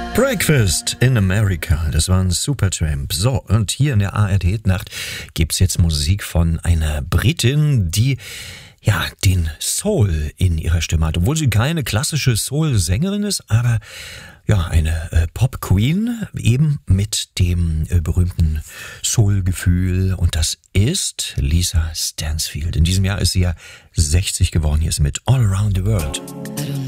Breakfast in America, das war ein Supertramp. So, und hier in der ARD-Nacht gibt's jetzt Musik von einer Britin, die den Soul in ihrer Stimme hat. Obwohl sie keine klassische Soul-Sängerin ist, aber eine Pop-Queen, eben mit dem berühmten Soul-Gefühl. Und das ist Lisa Stansfield. In diesem Jahr ist sie ja 60 geworden. Hier ist mit All Around the World.